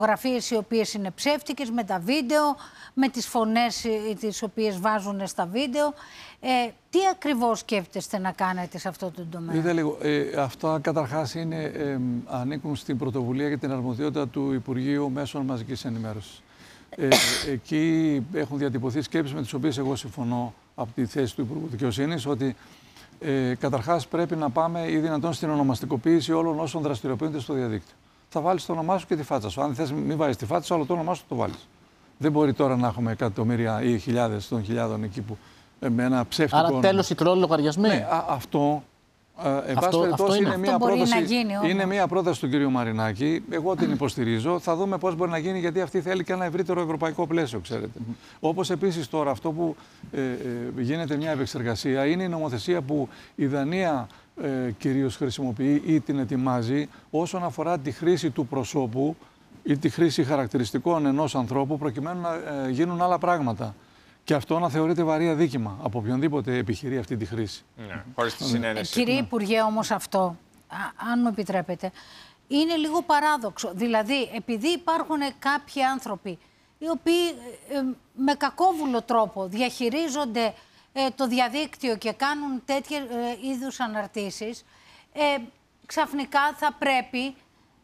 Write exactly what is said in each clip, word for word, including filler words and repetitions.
φωτογραφίες οι οποίες είναι ψεύτικες, με τα βίντεο, με τις φωνές τις οποίες βάζουν στα βίντεο. Ε, τι ακριβώς σκέφτεστε να κάνετε σε αυτό το τομέα? Δείτε λίγο, ε, αυτά καταρχάς είναι, ε, ανήκουν στην πρωτοβουλία για την αρμοδιότητα του Υπουργείου Μέσων Μαζικής Ενημέρωσης. Ε, εκεί έχουν διατυπωθεί σκέψεις με τις οποίες εγώ συμφωνώ από τη θέση του Υπουργού Δικαιοσύνης, ότι ε, καταρχάς πρέπει να πάμε ή δυνατόν στην ονομαστικοποίηση όλων όσων δραστηριοποιούνται στο διαδίκτυο. Θα βάλεις το όνομά σου και τη φάτσα σου. Αν θες μην βάζεις τη φάτσα σου, αλλά το όνομά σου το βάλεις. Δεν μπορεί τώρα να έχουμε εκατομμύρια ή χιλιάδες των χιλιάδων εκεί που ε, με ένα ψεύτικο Άρα όνομα. τέλος οι τρόλοι λογαριασμοί. Ναι, α, αυτό, ε, εν πάση περιπτώσει, είναι, μια πρόταση, είναι μια πρόταση του κ. Μαρινάκη. Εγώ την υποστηρίζω. Θα δούμε πώς μπορεί να γίνει, γιατί αυτή θέλει και ένα ευρύτερο ευρωπαϊκό πλαίσιο, ξέρετε. Mm-hmm. Όπως επίσης τώρα αυτό που ε, ε, γίνεται μια επεξεργασία είναι η νομοθεσία που η Δανία ε, κυρίως χρησιμοποιεί ή την ετοιμάζει όσον αφορά τη χρήση του προσώπου ή τη χρήση χαρακτηριστικών ενός ανθρώπου προκειμένου να ε, γίνουν άλλα πράγματα. Και αυτό να θεωρείται βαρύ αδίκημα από οποιονδήποτε επιχειρεί αυτή τη χρήση. Ναι, χωρίς τη συνένεση. Κύριε Υπουργέ, όμως αυτό, α, αν μου επιτρέπετε, είναι λίγο παράδοξο. Δηλαδή, επειδή υπάρχουν κάποιοι άνθρωποι οι οποίοι ε, με κακόβουλο τρόπο διαχειρίζονται ε, το διαδίκτυο και κάνουν τέτοιου ε, είδους αναρτήσεις, ε, ξαφνικά θα πρέπει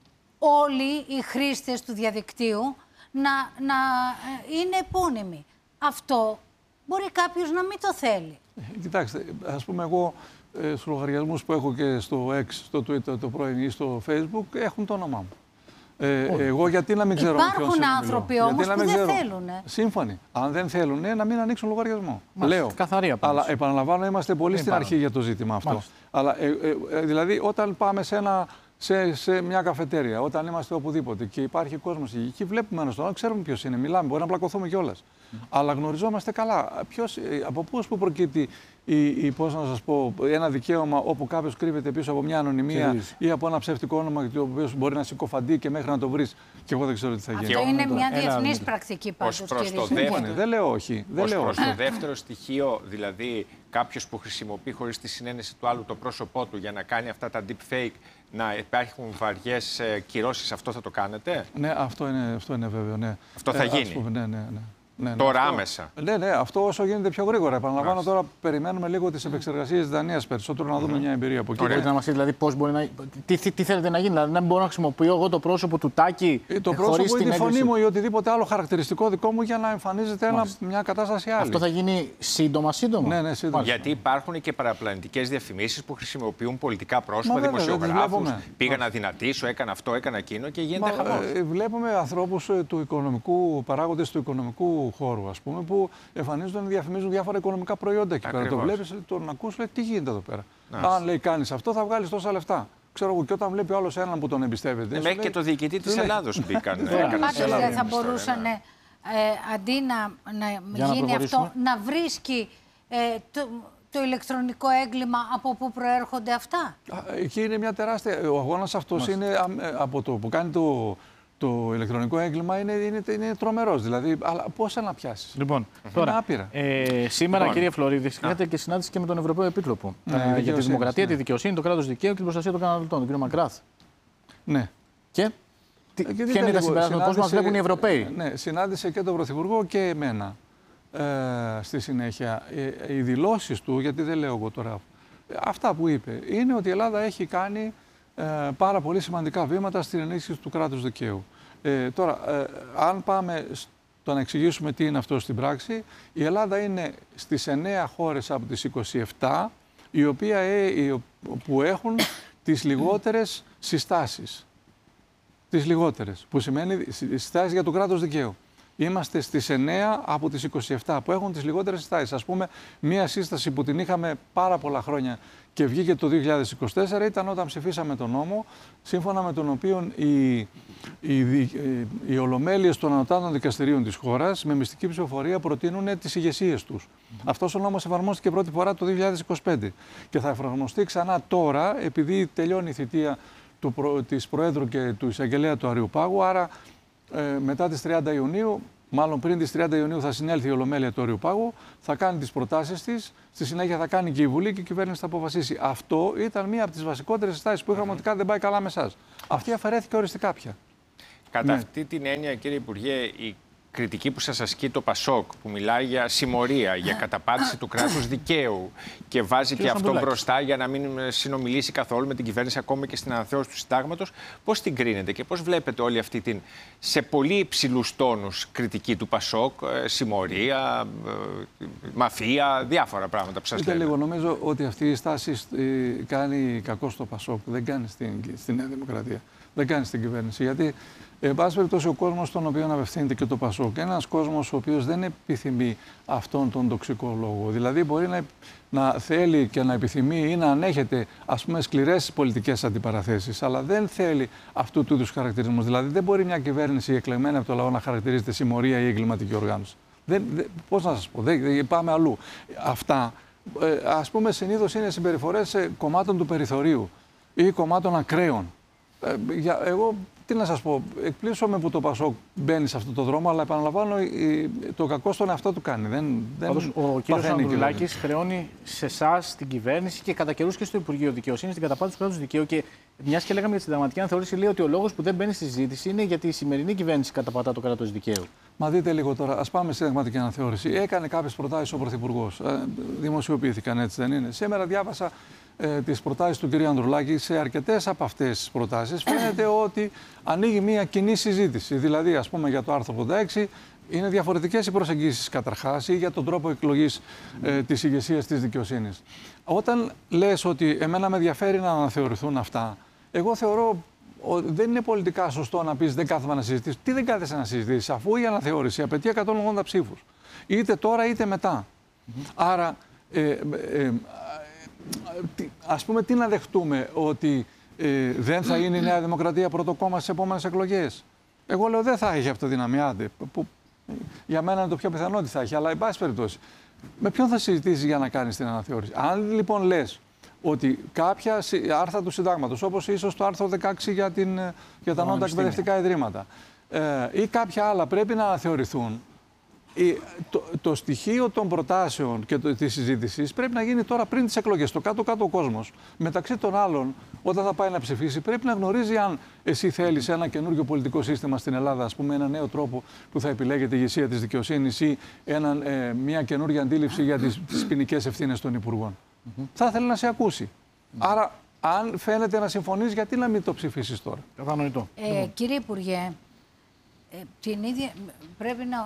όλοι οι χρήστες του διαδικτύου να, να ε, είναι επώνυμοι. Αυτό μπορεί κάποιος να μην το θέλει. Ε, κοιτάξτε, ας πούμε εγώ ε, στους λογαριασμούς που έχω και στο X, στο Twitter, το πρώην ή στο Facebook, έχουν το όνομά μου. Ε, εγώ γιατί να μην ξέρω ποιον είναι. Υπάρχουν άνθρωποι όμως που δεν ξέρω. θέλουν. Σύμφωνοι. Αν δεν θέλουν, να μην ανοίξουν λογαριασμό. Μάλιστα, λέω. Καθαρή απάντηση. Αλλά επαναλαμβάνω, είμαστε πολύ δεν στην υπάρχουν. αρχή για το ζήτημα αυτό. Μάλιστα. Αλλά ε, ε, δηλαδή, όταν πάμε σε, ένα, σε, σε μια καφετέρια, όταν είμαστε οπουδήποτε και υπάρχει κόσμος εκεί, βλέπουμε ένα στον άλλο, ξέρουμε ποιος είναι, μιλάμε, μπορεί να πλακωθούμε κιόλας. Mm. Αλλά γνωριζόμαστε καλά. Ποιος, από πού που προκύπτει η, η, πώς να σας πω, ένα δικαίωμα όπου κάποιος κρύβεται πίσω από μια ανωνυμία ή από ένα ψεύτικο όνομα το οποίο μπορεί να συκοφαντεί και μέχρι να το βρεις. Και εγώ δεν ξέρω τι θα γίνει. Αυτό είναι μια διεθνής πρακτική πάντως. Ως προς το δεύτερο, δεν λέω όχι. Δεν ως λέω προς όχι. το δεύτερο στοιχείο, δηλαδή κάποιος που χρησιμοποιεί χωρίς τη συνένεση του άλλου το πρόσωπό του για να κάνει αυτά τα deepfake, να υπάρχουν βαριές ε, κυρώσεις, αυτό θα το κάνετε? Ναι, αυτό είναι, αυτό είναι βέβαιο. Ναι. Αυτό θα ε, γίνει. Πούμε, ναι, ναι, ναι. Ναι, ναι, τώρα αυτό, άμεσα. Ναι, ναι, αυτό όσο γίνεται πιο γρήγορα. Επαναλαμβάνω, τώρα περιμένουμε λίγο τις επεξεργασίες της Δανίας περισσότερο να δούμε mm-hmm. μια εμπειρία από εκεί. Μπορείτε να μας πείτε δηλαδή πώς μπορεί να. Τι, τι, τι θέλετε να γίνει, δηλαδή να μπορώ να χρησιμοποιώ εγώ το πρόσωπο του Τάκη. Ή το πρόσωπο ή τη φωνή μου ή οτιδήποτε άλλο χαρακτηριστικό δικό μου για να εμφανίζεται ένα, μια κατάσταση άλλη. Αυτό θα γίνει σύντομα, σύντομα. Ναι, ναι, σύντομα. Γιατί υπάρχουν και παραπλανητικές διαφημίσεις που χρησιμοποιούν πολιτικά πρόσωπα, δημοσιογράφους. Πήγα να δυνατήσω, έκανα αυτό, έκανα εκείνο και γίνεται χαμός. Βλέπουμε ανθρώπους του οικονομικού, παράγοντες του οικονομικού χώρου, ας πούμε, που εμφανίζονται να διαφημίζουν διάφορα οικονομικά προϊόντα εκεί πέρα. Το βλέπεις, τον ακούς, λέει τι γίνεται εδώ πέρα. Να, αν λέει κάνεις αυτό, θα βγάλεις τόσα λεφτά. Ξέρω εγώ, και όταν βλέπει ο άλλος έναν που τον εμπιστεύεται. Μέχρι και το διοικητή της Ελλάδος μπήκαν. Πάντως δεν θα μπορούσαν αντί να γίνει αυτό, να βρίσκει το ηλεκτρονικό έγκλημα από πού προέρχονται αυτά. Εκεί είναι μια τεράστια. Ο αγώνας αυτός είναι από το που κάνει το. Το ηλεκτρονικό έγκλημα είναι, είναι, είναι τρομερός. Δηλαδή, αλλά πώς να πιάσεις. Λοιπόν, είναι τώρα, άπειρα. Ε, σήμερα, λοιπόν, κύριε Φλωρίδη, είχατε και συνάντηση και με τον Ευρωπαίο Επίτροπο. Ναι, ε, για τη δημοκρατία, ναι. τη δικαιοσύνη, το κράτος δικαίου και την προστασία των καταναλωτών, τον κύριο Μακράθ. Ναι. Και, τι, ποια είναι τα συμπεράσματα, πώς μας βλέπουν οι Ευρωπαίοι. Ναι, συνάντησε και τον Πρωθυπουργό και εμένα. Ε, στη συνέχεια, ε, οι δηλώσεις του, γιατί δεν λέω εγώ τώρα, αυτά που είπε, είναι ότι η Ελλάδα έχει κάνει Ε, πάρα πολύ σημαντικά βήματα στην ενίσχυση του κράτους δικαίου. Ε, τώρα, ε, αν πάμε στο να εξηγήσουμε τι είναι αυτό στην πράξη, η Ελλάδα είναι στις εννέα χώρες από τις είκοσι επτά οι οποία, ε, που έχουν τις λιγότερες συστάσεις. Τις λιγότερες, που σημαίνει συστάσεις για το κράτος δικαίου. Είμαστε στις εννέα από τις είκοσι επτά που έχουν τις λιγότερες συστάσεις. Ας πούμε, μία σύσταση που την είχαμε πάρα πολλά χρόνια και βγήκε το δύο χιλιάδες είκοσι τέσσερα ήταν όταν ψηφίσαμε τον νόμο, σύμφωνα με τον οποίο οι, οι, οι, οι ολομέλειες των ανωτάτων δικαστηρίων της χώρας με μυστική ψηφοφορία προτείνουν τις ηγεσίες τους. Mm. Αυτός ο νόμος εφαρμόστηκε πρώτη φορά το δύο χιλιάδες είκοσι πέντε και θα εφαρμοστεί ξανά τώρα, επειδή τελειώνει η θητεία του, της Προέδρου και του Εισαγγελέα του Αριουπάγου, άρα ε, μετά τις τριάντα Ιουνίου, μάλλον πριν τις τριάντα Ιουνίου θα συνέλθει η Ολομέλεια του Αριουπάγου, θα κάνει τις προτάσεις της, στη συνέχεια θα κάνει και η Βουλή και η κυβέρνηση θα αποφασίσει. Αυτό ήταν μία από τις βασικότερες συστάσεις που είχαμε, ότι κάτι δεν πάει καλά με εσάς. Αυτή αφαιρέθηκε οριστικά πια. Κατά Ναι. αυτή την έννοια, κύριε Υπουργέ, η κριτική που σας ασκεί το Πασόκ, που μιλάει για συμμορία, για καταπάτηση του κράτους δικαίου και βάζει και αυτό μπροστά για να μην συνομιλήσει καθόλου με την κυβέρνηση, ακόμα και στην αναθεώρηση του συντάγματος, πώς την κρίνετε και πώς βλέπετε όλη αυτή την σε πολύ υψηλούς τόνους κριτική του Πασόκ, συμμορία, μαφία, διάφορα πράγματα που σας Είτε λένε. λίγο, νομίζω ότι αυτή η στάση ε, κάνει κακό στο Πασόκ, δεν κάνει στην, στη Νέα Δημοκρατία, δεν κάνει στην κυβέρνηση. Γιατί, εν πάση περιπτώσει, ο κόσμος στον οποίο απευθύνεται και το Πασόκ είναι ένας κόσμος ο οποίος δεν επιθυμεί αυτόν τον τοξικό λόγο. Δηλαδή, μπορεί να, να θέλει και να επιθυμεί ή να ανέχεται, ας πούμε, σκληρές πολιτικές αντιπαραθέσεις, αλλά δεν θέλει αυτού του είδους χαρακτηρισμούς. Δηλαδή, δεν μπορεί μια κυβέρνηση εκλεγμένη από το λαό να χαρακτηρίζεται συμμορία ή εγκληματική οργάνωση. Δεν, δεν, πώς να σας πω, δεν, πάμε αλλού. Αυτά, ε, ας πούμε, συνήθως είναι συμπεριφορές ε, κομμάτων του περιθωρίου ή κομμάτων ακραίων. Ε, για, εγώ, τι να σας πω, εκπλήσωμαι που το Πασόκ μπαίνει σε αυτό το δρόμο, αλλά επαναλαμβάνω, η, το κακό στον εαυτό του κάνει. Δεν, δεν Πάντως, ο κ. Ανδρουλάκης χρεώνει σε εσάς, στην κυβέρνηση και κατά καιρούς και στο Υπουργείο Δικαιοσύνης την καταπάτηση του κράτους δικαίου. Και μιας και λέγαμε για τη συνταγματική αναθεώρηση, λέει ότι ο λόγος που δεν μπαίνει στη συζήτηση είναι γιατί η σημερινή κυβέρνηση καταπατά το κράτος δικαίου. Μα δείτε λίγο τώρα, ας πάμε στη συνταγματική αναθεώρηση. Έκανε κάποιες προτάσεις ο Πρωθυπουργός. Ε, δημοσιοποιήθηκαν, έτσι δεν είναι? Σήμερα διάβασα ε, τις προτάσεις του κ. Ανδρουλάκη. Σε αρκετές από αυτές τις προτάσεις φαίνεται ότι ανοίγει μια κοινή συζήτηση. Δηλαδή, ας πούμε, για το άρθρο ογδόντα έξι είναι διαφορετικές οι προσεγγίσεις καταρχάς ή για τον τρόπο εκλογής ε, της ηγεσίας της δικαιοσύνης. Όταν λες ότι εμένα με ενδιαφέρει να αναθεωρηθούν αυτά, εγώ θεωρώ ότι δεν είναι πολιτικά σωστό να πεις δεν κάθομαι να συζητήσω. Τι δεν κάθεσαι να συζητήσεις, αφού η αναθεώρηση απαιτεί εκατόν ογδόντα ψήφους. Είτε τώρα είτε μετά. Mm-hmm. Άρα, ε, ε, ε, τι, ας πούμε, τι να δεχτούμε, ότι ε, δεν θα είναι η Νέα Δημοκρατία πρώτο κόμμα στις επόμενες εκλογές? Εγώ λέω δεν θα έχει αυτοδυναμία, άντε, που για μένα είναι το πιο πιθανό ότι θα έχει, αλλά εν πάση περιπτώσει. Με ποιον θα συζητήσεις για να κάνεις την αναθεώρηση? Αν λοιπόν λες ότι κάποια άρθρα του συντάγματος, όπως ίσως το άρθρο δεκαέξι για, την, για τα ανώτατα εκπαιδευτικά ιδρύματα ε, ή κάποια άλλα πρέπει να αναθεωρηθούν, το, το στοιχείο των προτάσεων και το, της συζήτησης πρέπει να γίνει τώρα πριν τις εκλογές. Το κάτω-κάτω ο κόσμος, μεταξύ των άλλων, όταν θα πάει να ψηφίσει, πρέπει να γνωρίζει αν εσύ θέλεις ένα καινούργιο πολιτικό σύστημα στην Ελλάδα, ας πούμε, ένα νέο τρόπο που θα επιλέγεται η ηγεσία της δικαιοσύνης ή ένα, ε, μια καινούργια αντίληψη για τις, τις ποινικές ευθύνες των υπουργών. Mm-hmm. Θα ήθελε να σε ακούσει. Mm-hmm. Άρα, αν φαίνεται να συμφωνείς, γιατί να μην το ψηφίσεις τώρα? Κατανοητό. Ε, κύριε Υπουργέ, ε, την ίδια, πρέπει να,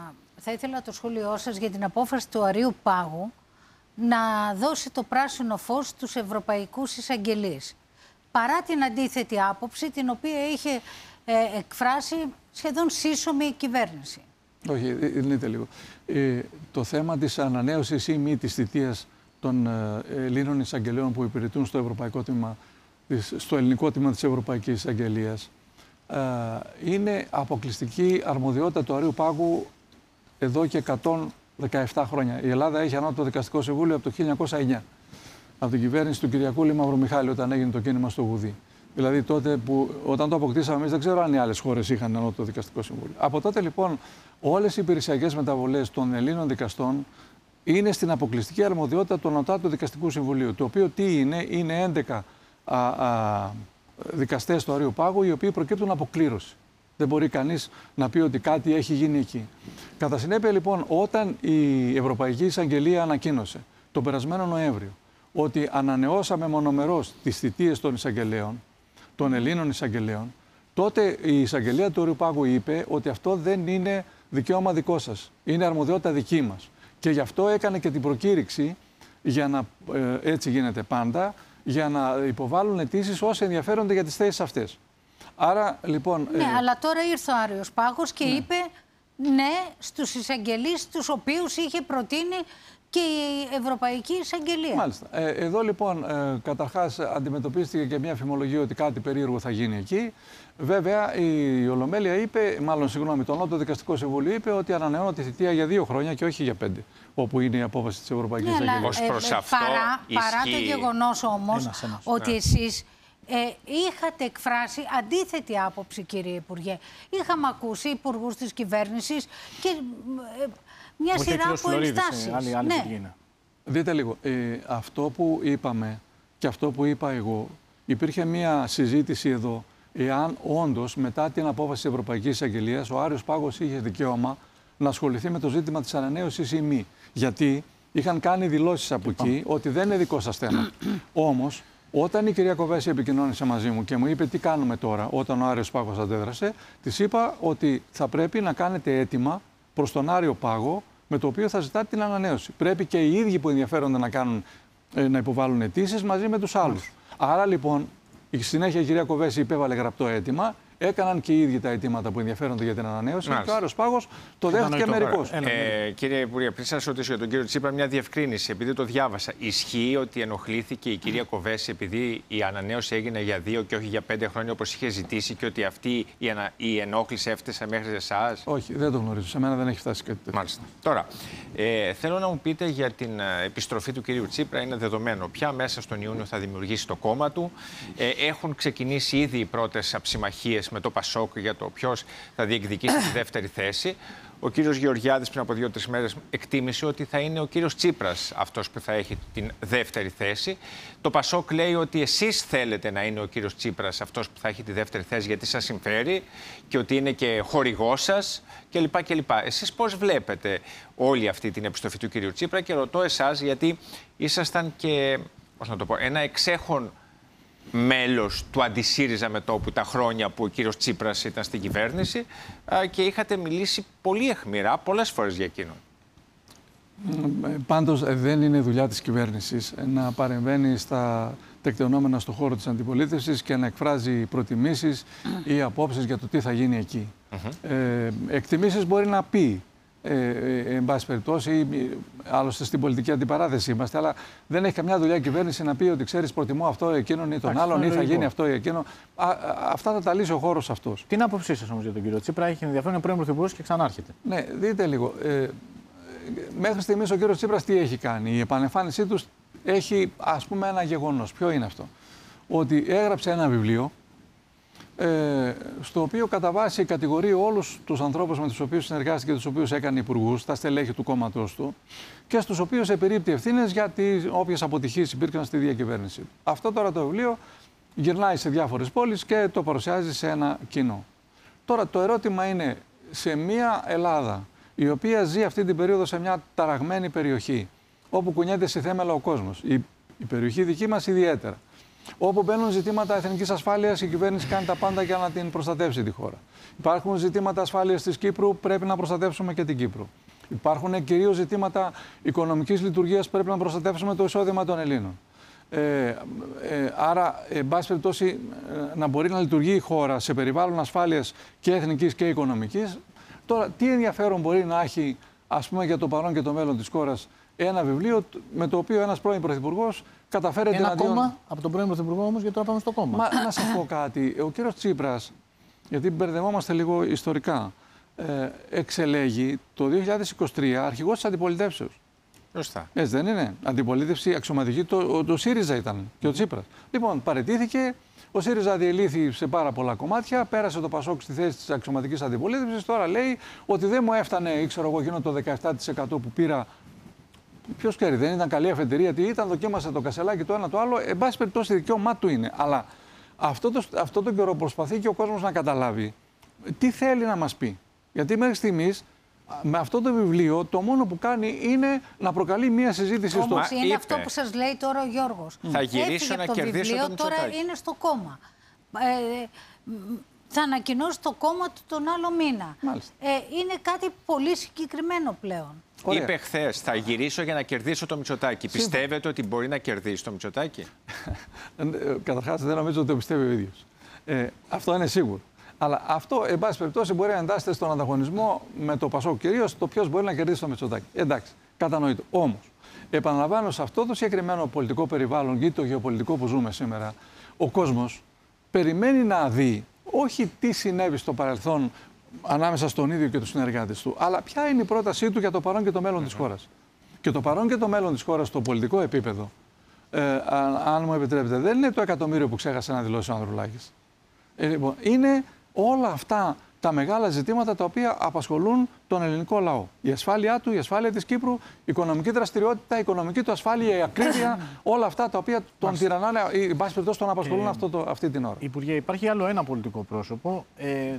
θα ήθελα το σχόλιο σας για την απόφαση του Αρείου Πάγου να δώσει το πράσινο φως στους ευρωπαϊκούς εισαγγελείς. Παρά την αντίθετη άποψη, την οποία είχε ε, εκφράσει σχεδόν σύσσωμη η κυβέρνηση. Όχι, δείτε λίγο. Ε, το θέμα της ανανέωσης ή μη της θητείας των ε, Ελλήνων εισαγγελέων που υπηρετούν στο, ευρωπαϊκό τμήμα, στο ελληνικό τμήμα της Ευρωπαϊκής Εισαγγελίας ε, είναι αποκλειστική αρμοδιότητα του Αρείου Πάγου εδώ και εκατόν δεκαεπτά χρόνια. Η Ελλάδα έχει ανώτατο δικαστικό συμβούλιο από το χίλια εννιακόσια εννιά. Από την κυβέρνηση του Κυριακού Μαυρομιχάλη, όταν έγινε το κίνημα στο Γουδί. Δηλαδή τότε που, όταν το αποκτήσαμε εμείς, δεν ξέρω αν οι άλλες χώρες είχαν ανώτατο δικαστικό συμβούλιο. Από τότε λοιπόν όλες οι υπηρεσιακές μεταβολές των Ελλήνων δικαστών είναι στην αποκλειστική αρμοδιότητα του Ανωτάτου Δικαστικού Συμβουλίου. Το οποίο τι είναι, είναι έντεκα α, α, δικαστές του Αρείου Πάγου, οι οποίοι προκύπτουν από κλήρωση. Δεν μπορεί κανείς να πει ότι κάτι έχει γίνει εκεί. Κατά συνέπεια, λοιπόν, όταν η Ευρωπαϊκή Εισαγγελία ανακοίνωσε τον περασμένο Νοέμβριο ότι ανανεώσαμε μονομερώς τις θητείες των εισαγγελέων, των Ελλήνων εισαγγελέων, τότε η εισαγγελία του Αρείου Πάγου είπε ότι αυτό δεν είναι δικαίωμα δικό σας. Είναι αρμοδιότητα δική μας. Και γι' αυτό έκανε και την προκήρυξη, για να, ε, έτσι γίνεται πάντα, για να υποβάλουν αιτήσεις όσοι ενδιαφέρονται για τις θέσεις αυτές. Άρα, λοιπόν... Ναι, ε... αλλά τώρα ήρθε ο Άρειος Πάγος και ναι. είπε ναι στους εισαγγελείς τους οποίους είχε προτείνει και η Ευρωπαϊκή Εισαγγελία. Μάλιστα. Ε, εδώ λοιπόν ε, καταρχάς αντιμετωπίστηκε και μια φημολογία ότι κάτι περίεργο θα γίνει εκεί. Βέβαια η Ολομέλεια είπε, μάλλον συγγνώμη, το Ανώτατο Δικαστικό Συμβούλιο είπε ότι ανανεώνω τη θητεία για δύο χρόνια και όχι για πέντε, όπου είναι η απόφαση της Ευρωπαϊκής Εισαγγελίας. Ναι, ε, ε, παρά, παρά το γεγονός όμως ένας, ένας. ότι ναι. εσείς ε, είχατε εκφράσει αντίθετη άποψη, κύριε Υπουργέ. Είχαμε ακούσει υπουργούς της κυβέρνησης και ε, μια όχι σειρά από ενστάσεις. Άλλη, άλλη ναι. Δείτε λίγο, ε, αυτό που είπαμε και αυτό που είπα εγώ, υπήρχε μια συζήτηση εδώ εάν όντως μετά την απόφαση της Ευρωπαϊκής Εισαγγελίας ο Άριος Πάγος είχε δικαίωμα να ασχοληθεί με το ζήτημα της ανανέωσης ή μη. Γιατί είχαν κάνει δηλώσεις από εκεί ότι δεν είναι δικό σας θέμα. Όμως, όταν η κυρία Κοβέση επικοινώνησε μαζί μου και μου είπε τι κάνουμε τώρα, όταν ο Άριος Πάγος αντέδρασε, της είπα ότι θα πρέπει να κάνετε αίτημα προς τον Άριο Πάγο με το οποίο θα ζητάτε την ανανέωση. Πρέπει και οι ίδιοι που ενδιαφέρονται να, κάνουν, να υποβάλουν αιτήσεις μαζί με τους άλλους. Άρα λοιπόν, η συνέχεια η κυρία Κοβέση υπέβαλε γραπτό αίτημα. Έκαναν και οι ίδιοι τα αιτήματα που ενδιαφέρονται για την ανανέωση. Μάλιστα. Και ο Άριος Πάγος το δέχτηκε μερικώς. Ε, κύριε Υπουργέ, πριν σας ρωτήσω για τον κύριο Τσίπρα, μια διευκρίνηση, επειδή το διάβασα. Ισχύει ότι ενοχλήθηκε η κυρία Κοβέση επειδή η ανανέωση έγινε για δύο και όχι για πέντε χρόνια όπως είχε ζητήσει και ότι αυτή η, ανα... η ενόχληση έφτασε μέχρι εσάς? Όχι, δεν το γνωρίζω. Σε μένα δεν έχει φτάσει κάτι τέτοιο. Μάλιστα. Τώρα, ε, θέλω να μου πείτε για την επιστροφή του κυρίου Τσίπρα. Είναι δεδομένο πια μέσα στον Ιούνιο θα δημιουργήσει το κόμμα του. Ε, έχουν ξεκινήσει ήδη οι πρώτες αψημαχίες με το Πασόκ για το ποιος θα διεκδικήσει τη δεύτερη θέση. Ο κύριος Γεωργιάδης πριν από δύο-τρεις μέρες εκτίμησε ότι θα είναι ο κύριος Τσίπρας αυτός που θα έχει την δεύτερη θέση. Το Πασόκ λέει ότι εσείς θέλετε να είναι ο κύριος Τσίπρας αυτός που θα έχει τη δεύτερη θέση γιατί σας συμφέρει και ότι είναι και χορηγός σας κλπ. κλπ. Εσείς πώς βλέπετε όλη αυτή την επιστροφή του κύριου Τσίπρα? Και ρωτώ εσάς γιατί ήσασταν και, πώς να το πω, ένα εξέχον μέλος του αντισύριζα μετώπου τα χρόνια που ο κύριος Τσίπρας ήταν στην κυβέρνηση και είχατε μιλήσει πολύ αιχμηρά πολλές φορές για εκείνον. Πάντως δεν είναι δουλειά της κυβέρνησης να παρεμβαίνει στα τεκτενόμενα στον χώρο της αντιπολίτευσης και να εκφράζει προτιμήσεις ή απόψεις για το τι θα γίνει εκεί. Mm-hmm. ε, εκτιμήσεις μπορεί να πει. Ε, ε, εν πάση περιπτώσει, άλλωστε στην πολιτική αντιπαράθεση είμαστε, αλλά δεν έχει καμιά δουλειά η κυβέρνηση να πει ότι ξέρεις προτιμώ αυτό, εκείνον ή τον Άξι, άλλον, ή θα γίνει αυτό ή εκείνο. Α, α, αυτά θα τα λύσει ο χώρος αυτός. Τι είναι άποψή σας όμως για τον κύριο Τσίπρα? Έχει ενδιαφέρον, είναι πρώην πρωθυπουργός και ξανάρχεται. Ναι, δείτε λίγο. Ε, μέχρι στιγμής ο κύριος Τσίπρας τι έχει κάνει? Η επανεμφάνισή του έχει, ας πούμε, ένα γεγονός. Ποιο είναι αυτό? Ότι έγραψε ένα βιβλίο. Ε, στο οποίο κατά βάση κατηγορεί όλους τους ανθρώπους με τους οποίους συνεργάστηκε και τους οποίους έκανε υπουργούς, τα στελέχη του κόμματός του και στους οποίους επιρρύπτει ευθύνες για τις όποιες αποτυχίες υπήρξαν στη διακυβέρνηση. Αυτό τώρα το βιβλίο γυρνάει σε διάφορες πόλεις και το παρουσιάζει σε ένα κοινό. Τώρα το ερώτημα είναι, σε μια Ελλάδα η οποία ζει αυτή την περίοδο σε μια ταραγμένη περιοχή, όπου κουνιέται σε θέμελα ο κόσμος, η, η περιοχή δική μας ιδιαίτερα, όπου μπαίνουν ζητήματα εθνικής ασφάλειας, η κυβέρνηση κάνει τα πάντα για να την προστατεύσει τη χώρα. Υπάρχουν ζητήματα ασφάλειας της Κύπρου, πρέπει να προστατεύσουμε και την Κύπρο. Υπάρχουν κυρίως ζητήματα οικονομικής λειτουργίας, πρέπει να προστατεύσουμε το εισόδημα των Ελλήνων. Ε, ε, άρα, εν πάση περιπτώσει, να μπορεί να λειτουργεί η χώρα σε περιβάλλον ασφάλειας και εθνικής και οικονομικής. Τώρα, τι ενδιαφέρον μπορεί να έχει, ας πούμε, για το παρόν και το μέλλον της χώρας ένα βιβλίο με το οποίο ένας πρώην πρωθυπουργός καταφέρεται ένα να... Ένα κόμμα από τον πρώην πρωθυπουργό όμως, γιατί τώρα πάμε στο κόμμα. Μα να σας πω κάτι. Ο κύριος Τσίπρας, γιατί μπερδευόμαστε λίγο ιστορικά, ε, εξελέγει το δύο χιλιάδες είκοσι τρία αρχηγός της αντιπολιτεύσεως. Σωστά. Έτσι δεν είναι? Αντιπολίτευση αξιωματική, το, το ΣΥΡΙΖΑ ήταν και ο Τσίπρας. Λοιπόν, παραιτήθηκε, ο ΣΥΡΙΖΑ διελήθη σε πάρα πολλά κομμάτια, πέρασε το Πασόκ στη θέση της αξιωματικής αντιπολίτευσης, τώρα λέει ότι δεν μου έφτανε, ήξερα εγώ, εκείνο το δεκαεπτά τοις εκατό που πήρα. Ποιος ξέρει, δεν ήταν καλή αφεντηρία, τι ήταν, δοκίμασε το κασελάκι το ένα το άλλο. Εν πάση περιπτώσει, δικαίωμά του είναι. Αλλά αυτό το, αυτό το καιρό προσπαθεί και ο κόσμος να καταλάβει τι θέλει να μας πει. Γιατί μέχρι στιγμής, με αυτό το βιβλίο, το μόνο που κάνει είναι να προκαλεί μία συζήτηση στο... Όμως είναι είπε. αυτό που σας λέει τώρα ο Γιώργος. Θα γυρίσω Έφυγε να από το κερδίσω βιβλίο, το τώρα Μητσοτάκη. είναι στο κόμμα. Ε, θα ανακοινώσει το κόμμα του τον άλλο μήνα. Ε, είναι κάτι πολύ συγκεκριμένο πλέον. Ωραία. Είπε χθες, θα γυρίσω για να κερδίσω το Μητσοτάκη. Σύμφωνα. Πιστεύετε ότι μπορεί να κερδίσει το Μητσοτάκη? Καταρχάς, δεν νομίζω ότι το πιστεύει ο ίδιος. Ε, αυτό είναι σίγουρο. Αλλά αυτό, εν πάση περιπτώσει, μπορεί να εντάσσεται στον ανταγωνισμό με το Πασόκ, κυρίως το ποιος μπορεί να κερδίσει το Μητσοτάκη. Εντάξει, κατανοείται. Όμως, επαναλαμβάνω, σε αυτό το συγκεκριμένο πολιτικό περιβάλλον ή το γεωπολιτικό που ζούμε σήμερα, ο κόσμος περιμένει να δει όχι τι συνέβη στο παρελθόν ανάμεσα στον ίδιο και τους συνεργάτες του, αλλά ποια είναι η πρότασή του για το παρόν και το μέλλον mm-hmm. της χώρας. Και το παρόν και το μέλλον της χώρας στο πολιτικό επίπεδο, ε, αν, αν μου επιτρέπετε, δεν είναι το εκατομμύριο που ξέχασε να δηλώσει ο Ανδρουλάκης. Ε, λοιπόν, είναι όλα αυτά τα μεγάλα ζητήματα τα οποία απασχολούν τον ελληνικό λαό. Η ασφάλειά του, η ασφάλεια της Κύπρου, η οικονομική δραστηριότητα, η οικονομική του ασφάλεια, η ακρίβεια, όλα αυτά τα οποία τον τυραννάνε ή, εν πάση περιπτώσει, τον απασχολούν ε, αυτό το, αυτή την ώρα. Υπουργέ, υπάρχει άλλο ένα πολιτικό πρόσωπο, ε,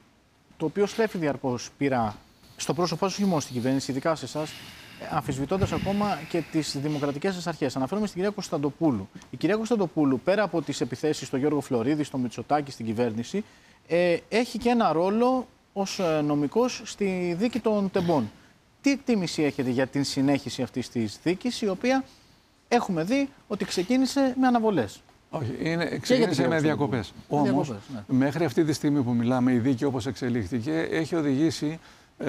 το οποίο στρέφει διαρκώς πειρά στο πρόσωπό σας, όχι μόνο στην κυβέρνηση, ειδικά σε εσάς, αμφισβητώντας ακόμα και τις δημοκρατικές σας αρχές. Αναφέρομαι στην κυρία Κωνσταντοπούλου. Η κυρία Κωνσταντοπούλου, πέρα από τις επιθέσεις στον Γιώργο Φλωρίδη, στον Μητσοτάκη, στην κυβέρνηση, ε, έχει και ένα ρόλο ως νομικός στη δίκη των Τεμπών. Τι εκτίμηση έχετε για την συνέχιση αυτής της δίκης, η οποία έχουμε δει ότι ξεκίνησε με αναβολές? Όχι, είναι, ξεκίνησε με διακοπές. Όμως, ναι. μέχρι αυτή τη στιγμή που μιλάμε, η δίκη όπως εξελίχθηκε έχει οδηγήσει ε,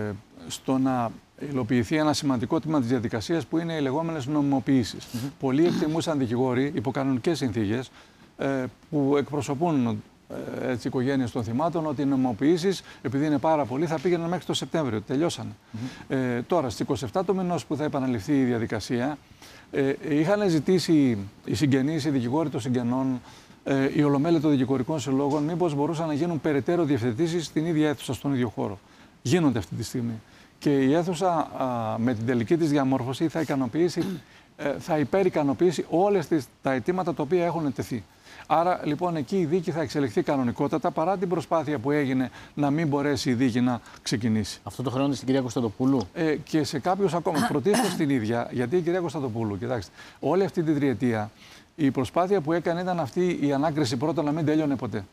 στο να υλοποιηθεί ένα σημαντικό τμήμα της διαδικασίας που είναι οι λεγόμενες νομιμοποιήσεις. Mm-hmm. Πολλοί εκτιμούσαν δικηγόροι υπό κανονικές συνθήκες ε, που εκπροσωπούν ε, έτσι, οικογένειες των θυμάτων ότι οι νομιμοποιήσεις, επειδή είναι πάρα πολλοί, θα πήγαιναν μέχρι το Σεπτέμβριο. Τελειώσανε. Mm-hmm. ε, τώρα, στις είκοσι επτά του μηνός που θα επαναληφθεί η διαδικασία, ε, είχαν ζητήσει οι συγγενείς, οι δικηγόροι των συγγενών, ε, η Ολομέλεια των Δικηγορικών Συλλόγων, μήπως μπορούσαν να γίνουν περαιτέρω διευθετήσεις στην ίδια αίθουσα, στον ίδιο χώρο. Γίνονται αυτή τη στιγμή. Και η αίθουσα α, με την τελική της διαμόρφωση θα ικανοποιήσει, ε, θα υπερικανοποιήσει όλες τις, τα αιτήματα τα οποία έχουν τεθεί. Άρα λοιπόν εκεί η δίκη θα εξελιχθεί κανονικότατα παρά την προσπάθεια που έγινε να μην μπορέσει η δίκη να ξεκινήσει. Αυτό το χρεώνει στην κυρία Κωνσταντοπούλου. Ε, και σε κάποιους ακόμα. Πρωτίστως την ίδια, γιατί η κυρία Κωνσταντοπούλου, κοιτάξτε, όλη αυτή την τριετία η προσπάθεια που έκανε ήταν αυτή η ανάκριση πρώτα να μην τέλειωνε ποτέ.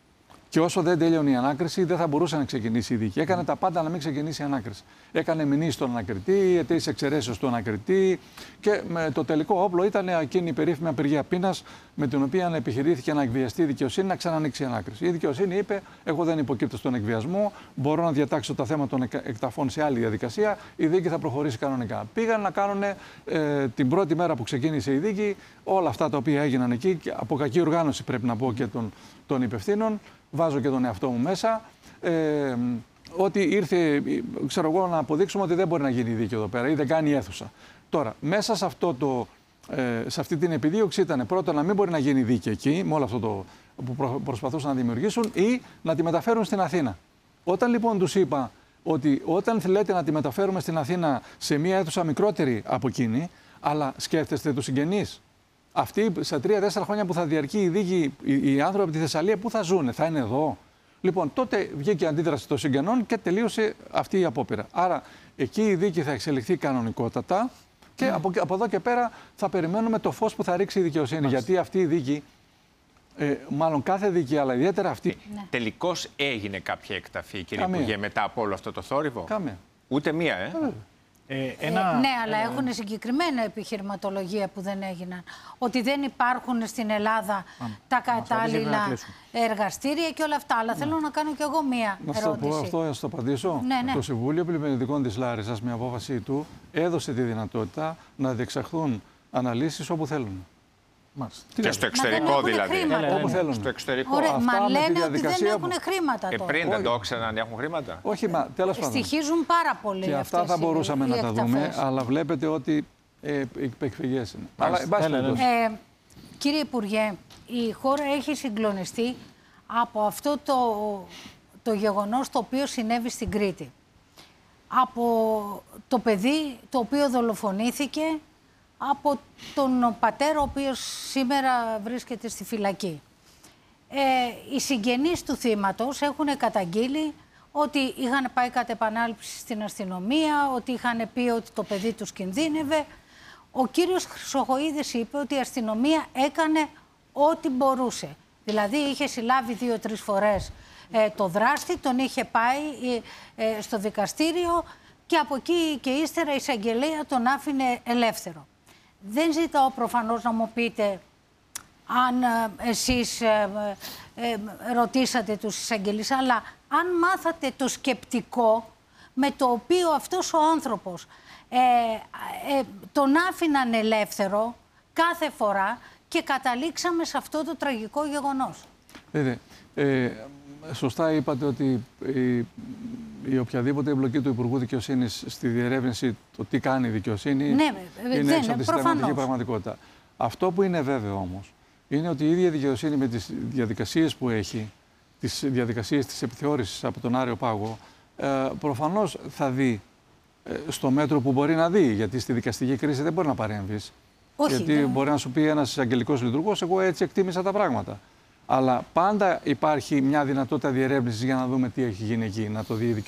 Και όσο δεν τέλειωνε η ανάκριση, δεν θα μπορούσε να ξεκινήσει η δίκη. Έκανε τα πάντα να μην ξεκινήσει η ανάκριση. Έκανε μηνύσεις στον ανακριτή, αιτήσεις εξαιρέσεως στον ανακριτή και με το τελικό όπλο ήταν εκείνη η περίφημη απεργία πείνας με την οποία επιχειρήθηκε να εκβιαστεί η δικαιοσύνη να ξανανοίξει η ανάκριση. Η δικαιοσύνη είπε: εγώ δεν υποκύπτω στον εκβιασμό, μπορώ να διατάξω τα θέματα των εκταφών σε άλλη διαδικασία, η δίκη θα προχωρήσει κανονικά. Πήγαν να κάνουν ε, την πρώτη μέρα που ξεκίνησε η δίκη όλα αυτά τα οποία έγιναν εκεί, και από κακή οργάνωση πρέπει να πω και των, των υπευθύνων. Βάζω και τον εαυτό μου μέσα, ε, ότι ήρθε, ξέρω εγώ, να αποδείξουμε ότι δεν μπορεί να γίνει δίκαιο εδώ πέρα ή δεν κάνει αίθουσα. Τώρα, μέσα σε, αυτό το, ε, σε αυτή την επιδίωξη ήταν πρώτον να μην μπορεί να γίνει δίκαιο εκεί, με όλο αυτό το που προ, προσπαθούσαν να δημιουργήσουν, ή να τη μεταφέρουν στην Αθήνα. Όταν λοιπόν τους είπα ότι όταν θέλετε να τη μεταφέρουμε στην Αθήνα σε μια αίθουσα μικρότερη από εκείνη, αλλά σκέφτεστε τους συγγενείς. Αυτοί στα τρία-τέσσερα χρόνια που θα διαρκεί η δίκη, οι, οι άνθρωποι από τη Θεσσαλία, πού θα ζουνε, θα είναι εδώ? Λοιπόν, τότε βγήκε η αντίδραση των συγγενών και τελείωσε αυτή η απόπειρα. Άρα, εκεί η δίκη θα εξελιχθεί κανονικότατα και mm. από, από εδώ και πέρα θα περιμένουμε το φως που θα ρίξει η δικαιοσύνη. Μάλιστα. Γιατί αυτή η δίκη, ε, μάλλον κάθε δίκη, αλλά ιδιαίτερα αυτή. Ναι. Τελικώς έγινε κάποια εκταφή, κύριε Υπουργέ, μετά από όλο αυτό το θόρυβο? Καμία. Ούτε μία, ε. Καμία. Ε, ένα... ε, ναι, αλλά ε... έχουν συγκεκριμένα επιχειρηματολογία που δεν έγιναν. Ότι δεν υπάρχουν στην Ελλάδα Α, τα κατάλληλα εργαστήρια και όλα αυτά. Αλλά ναι. θέλω να κάνω κι εγώ μία να ερώτηση. Να αυτό, να το απαντήσω. Ναι, ναι. Το Συμβούλιο Πλημμυρικών της Λάρισσας, με απόφαση του, έδωσε τη δυνατότητα να διεξαχθούν αναλύσεις όπου θέλουν. Μάλιστα. Και στο εξωτερικό δηλαδή. Χρήματα. Όπου θέλουν. Στο εξωτερικό. Ωραία, μα λένε ότι δεν έχουν που... χρήματα ε, τώρα. πριν δεν το ήξεραν αν έχουν χρήματα. Όχι, μα τέλος πάντων. Στοιχίζουν πάρα πολύ. Και αυτά θα μπορούσαμε να τα δούμε, αλλά βλέπετε ότι ε, εκφυγές είναι. Αλλά, ε, κύριε Υπουργέ, η χώρα έχει συγκλονιστεί από αυτό το, το γεγονός το οποίο συνέβη στην Κρήτη. Από το παιδί το οποίο δολοφονήθηκε από τον πατέρα ο οποίος σήμερα βρίσκεται στη φυλακή. Ε, οι συγγενείς του θύματος έχουν καταγγείλει ότι είχαν πάει κατ' επανάληψη στην αστυνομία, ότι είχαν πει ότι το παιδί τους κινδύνευε. Ο κύριος Χρυσοχοΐδης είπε ότι η αστυνομία έκανε ό,τι μπορούσε. Δηλαδή είχε συλλάβει δύο-τρεις φορές ε, το δράστη, τον είχε πάει ε, ε, στο δικαστήριο και από εκεί και ύστερα η εισαγγελέα τον άφηνε ελεύθερο. Δεν ζητάω προφανώς να μου πείτε αν ε, εσείς ε, ε, ρωτήσατε τους εισαγγελείς, αλλά αν μάθατε το σκεπτικό με το οποίο αυτός ο άνθρωπος ε, ε, τον άφηναν ελεύθερο κάθε φορά και καταλήξαμε σε αυτό το τραγικό γεγονός. Δείτε, ε, σωστά είπατε ότι η, η οποιαδήποτε εμπλοκή του Υπουργού Δικαιοσύνης στη διερεύνηση το τι κάνει η δικαιοσύνη ναι, είναι έξω από τη συνταγματική πραγματικότητα. Αυτό που είναι βέβαιο όμως είναι ότι η ίδια δικαιοσύνη με τις διαδικασίες που έχει τις διαδικασίες της επιθεώρησης από τον Άριο Πάγο, ε, προφανώς θα δει ε, στο μέτρο που μπορεί να δει, γιατί στη δικαστική κρίση δεν μπορεί να παρέμβεις. Όχι, γιατί ναι. μπορεί να σου πει ένας εισαγγελικός λειτουργός, εγώ έτσι εκτίμησα τα πράγματα. Αλλά πάντα υπάρχει μια δυνατότητα διερεύνησης για να δούμε τι έχει γίνει εκεί, να το δει η